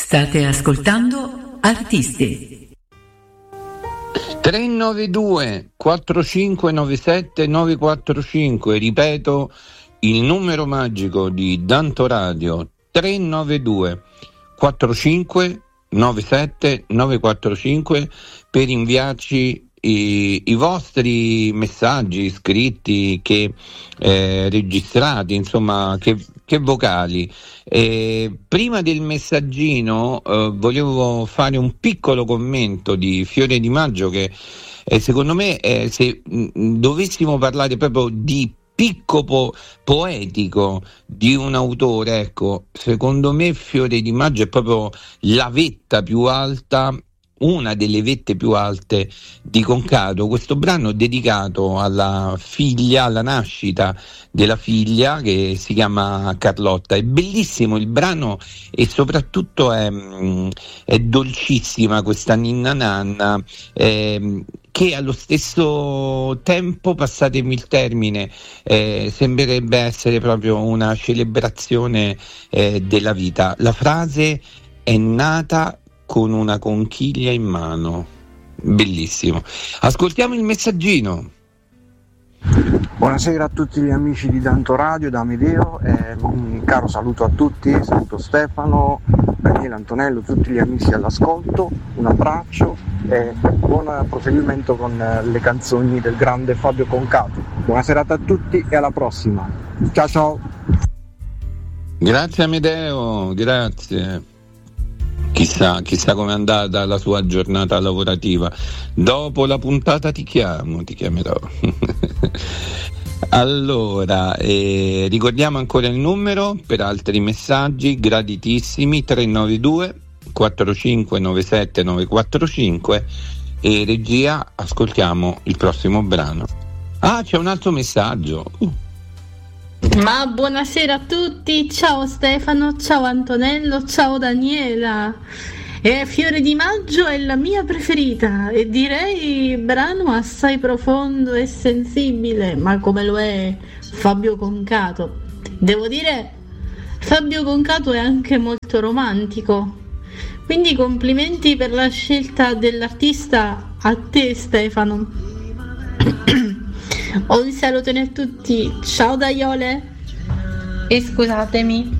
State ascoltando Artisti. 392 4597 945, ripeto il numero magico di Danto Radio, 392 4597 945, per inviarci i vostri messaggi scritti, che registrati, insomma, che vocali. Prima del messaggino volevo fare un piccolo commento di Fiore Di Maggio, che secondo me se dovessimo parlare proprio di picco poetico di un autore, ecco, secondo me Fiore Di Maggio è proprio la vetta più alta, una delle vette più alte di Concato. Questo brano è dedicato alla figlia, alla nascita della figlia, che si chiama Carlotta. È bellissimo il brano e soprattutto è dolcissima questa ninna nanna, che allo stesso tempo, passatemi il termine, sembrerebbe essere proprio una celebrazione della vita. La frase è nata con una conchiglia in mano. Bellissimo. Ascoltiamo il messaggino. Buonasera a tutti gli amici di Danto Radio, da Amedeo, un caro saluto a tutti, saluto Stefano, Daniele, Antonello, tutti gli amici all'ascolto, un abbraccio e buon proseguimento con le canzoni del grande Fabio Concato. Buona serata a tutti e alla prossima. Ciao ciao. Grazie Amedeo, grazie. Chissà come è andata la sua giornata lavorativa. Dopo la puntata ti chiamerò. Allora, ricordiamo ancora il numero per altri messaggi graditissimi: 392 4597 945. E regia, ascoltiamo il prossimo brano. Ah, c'è un altro messaggio. Ma buonasera a tutti, ciao Stefano, ciao Antonello, ciao Daniela. Fiore di Maggio è la mia preferita e direi brano assai profondo e sensibile, ma come lo è Fabio Concato. Devo dire, Fabio Concato è anche molto romantico, quindi complimenti per la scelta dell'artista a te Stefano. Un salutone a tutti, ciao da Iole. E scusatemi,